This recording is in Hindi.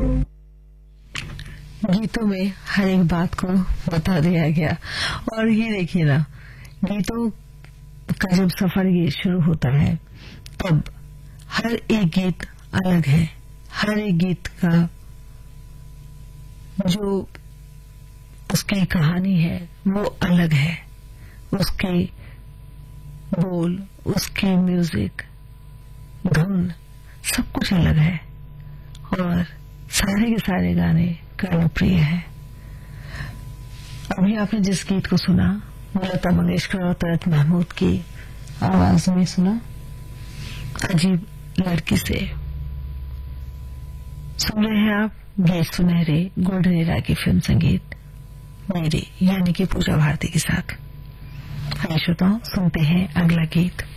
गीतों में हर एक बात को बता दिया गया। और ये देखिए ना, गीतों का जब सफर ये शुरू होता है तब हर एक गीत अलग है। हर एक गीत का जो उसकी कहानी है वो अलग है। उसके बोल, उसकी म्यूजिक, धुन, सब कुछ अलग है और सारे के सारे गाने कर्णप्रिय है। अभी आपने जिस गीत को सुना वो लता मंगेशकर और तलत महमूद की आवाज में सुना, अजीब लड़की से। सुन रहे हैं आप गीत सुनहरे गोल्डन एरा की फिल्म संगीत मेरी यानी कि पूजा भारती के साथ। आइए श्रोताओं, सुनते हैं अगला गीत।